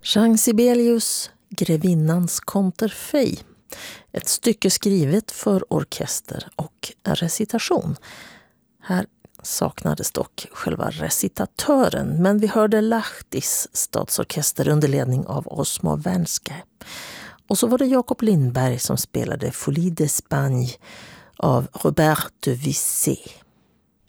Jean Sibelius, Grevinnans konterfej. Ett stycke skrivet för orkester och recitation. Här saknades dock själva recitatören, men vi hörde Lahtis statsorkester under ledning av Osmo Wernske. Och så var det Jakob Lindberg som spelade Folie d'Espagne av Robert de Vissé.